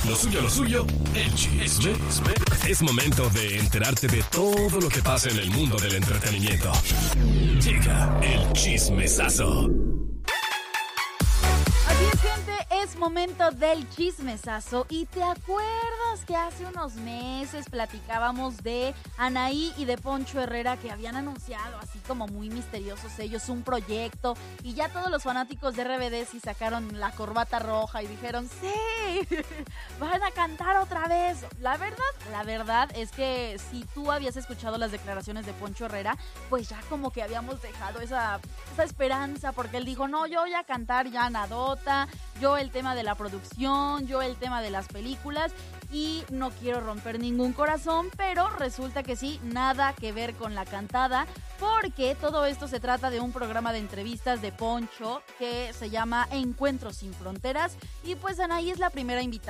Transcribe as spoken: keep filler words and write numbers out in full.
Lo suyo, lo suyo, el chisme. Es momento de enterarte de todo lo que pasa en el mundo del entretenimiento. Llega el chismesazo. Así es, gente, es momento del chismesazo. ¿Y te acuerdas que hace unos meses platicábamos de Anaí y de Poncho Herrera, que habían anunciado así como muy misteriosos ellos un proyecto, y ya todos los fanáticos de R B D sí sacaron la corbata roja y dijeron ¡sí! ¡Van a cantar otra vez! La verdad, la verdad es que si tú habías escuchado las declaraciones de Poncho Herrera, pues ya como que habíamos dejado esa, esa esperanza, porque él dijo, no, yo voy a cantar ya nadota, yo el tema de la producción, yo el tema de las películas, y no quiero romper ningún corazón, pero resulta que sí, nada que ver con la cantada, porque todo esto se trata de un programa de entrevistas de Poncho que se llama Encuentros sin Fronteras, y pues Anaí es la primera invitada